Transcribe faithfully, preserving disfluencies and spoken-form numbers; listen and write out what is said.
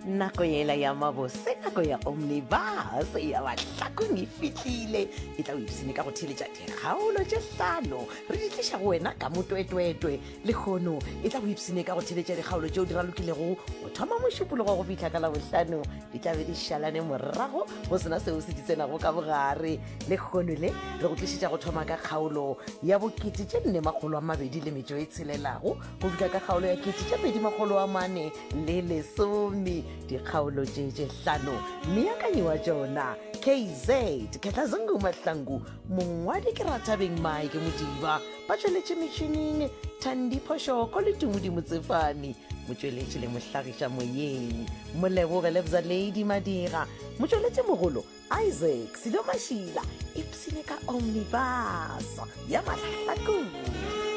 nako ela ya mabose nako ya omnibus ya bahlakong e fitlhile e tla o ipsene ka go theletša dikgaolo tše hlano re di tliša go wena ka motwetwetwe le kgono e tla go ipsene ka go theletša dikgaolo tšeo di ralokilego go thoma mošupologo go fitlha ka la bohlano di tla be di šalane morago go sena seo se di tsenago ka bogare le kgono le re go tlišetša go thoma ka kgaolo ya bokete tše nne makgolo a mabedi le metšo e tshelelago go fitlha ka kgaolo ya kete tše pedi makgolo a mane le lesome dikgaolo tše tše hlano meakanyi wa tšona K Z Ketlazungu Mahlangu mongwadi ke Ratabeng Mike Modiba ba tšweletše metšhineng Thandi Phoshoko le Tumudi Motsefane motšweletše le mohlagiša moyeng moleboge lebza Lady Madira motšweletše mogolo Isaac Sido Mashila ipsene ka omnibus ya Mahlakong.